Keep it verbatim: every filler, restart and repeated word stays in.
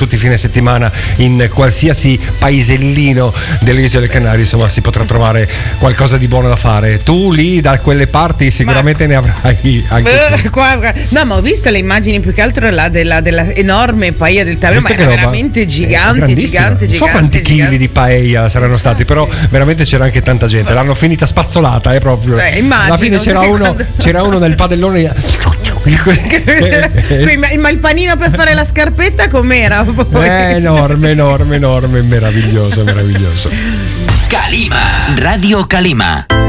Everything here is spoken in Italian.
tutti i fine settimana in qualsiasi paesellino delle isole Canarie, insomma, si potrà trovare qualcosa di buono da fare. Tu lì da quelle parti sicuramente ma, ne avrai anche beh, qua, no, ma ho visto le immagini più che altro là della, della enorme paella del Tavero, ma era veramente gigante, gigante, gigante. Non so quanti chili di paella saranno stati, però veramente c'era anche tanta gente. L'hanno finita spazzolata, eh, proprio. Beh, immagino, alla fine c'era uno, c'era uno nel padellone. Ma il panino per fare la scarpetta com'era? Eh, enorme, enorme, enorme, meraviglioso, meraviglioso. Calima, Radio Calima.